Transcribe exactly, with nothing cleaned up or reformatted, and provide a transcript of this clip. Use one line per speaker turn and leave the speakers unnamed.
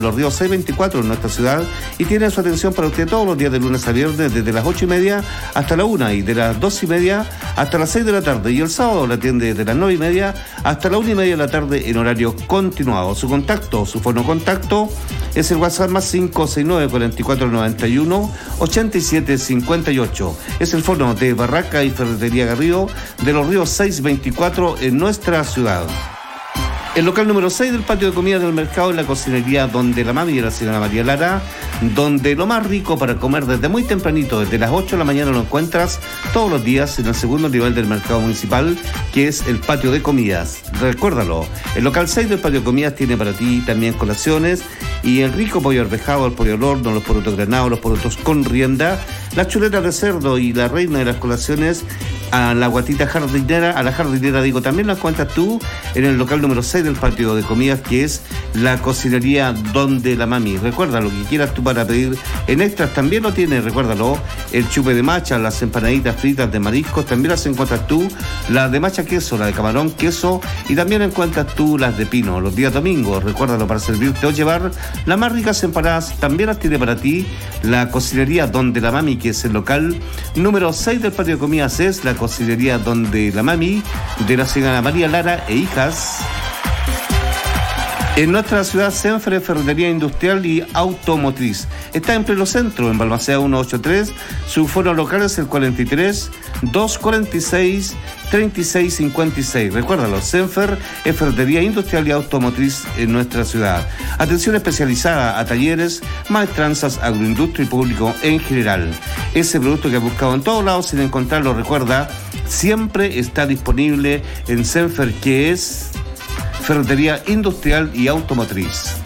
Los Ríos seiscientos veinticuatro en nuestra ciudad y tiene su atención para usted todos los días de lunes a viernes desde las ocho y media hasta la una y de las dos y media hasta las seis de la tarde, y el sábado la atiende desde las nueve y media hasta la una y media de la tarde en horario continuado. Su contacto, su fono contacto es el WhatsApp más cinco seis nueve, cuatro cuatro nueve uno, ocho siete cinco ocho. Es el fono de Barraca y Ferretería Garrido de Los Ríos seiscientos veinticuatro en nuestra ciudad. El local número seis del patio de comida del mercado es la cocinería donde la mami de la señora María Lara, donde lo más rico para comer desde muy tempranito, desde las ocho de la mañana, lo encuentras todos los días en el segundo nivel del mercado municipal, que es el patio de comidas. Recuérdalo, el local seis del patio de comidas tiene para ti también colaciones y el rico pollo arvejado, el pollo al horno, los porotos granados, los porotos con rienda, las chuletas de cerdo y la reina de las colaciones, a la guatita jardinera, a la jardinera digo, también la encuentras tú en el local número seis del patio de comidas, que es la cocinería donde la mami. Recuerda, lo que quieras tú para pedir en extras también lo tienes, recuérdalo, el chupe de macha, las empanaditas fritas de mariscos, también las encuentras tú, las de macha queso, la de camarón queso, y también encuentras tú las de pino, los días domingos, recuérdalo, para servirte o llevar las más ricas empanadas, también las tiene para ti la cocinería donde la mami, que es el local número seis del patio de comidas, es la cocinería donde la mami de la señora María Lara e hijas. En nuestra ciudad, Senfer Ferretería Industrial y Automotriz. Está en pleno centro, en Balmaceda ciento ochenta y tres. Su foro local es el cuarenta y tres, doscientos cuarenta y seis, treinta y seis cincuenta y seis. Recuérdalo, Senfer es Ferretería Industrial y Automotriz en nuestra ciudad. Atención especializada a talleres, maestranzas, agroindustria y público en general. Ese producto que has buscado en todos lados sin encontrarlo, recuerda, siempre está disponible en Senfer, que es Ferretería Industrial y Automotriz.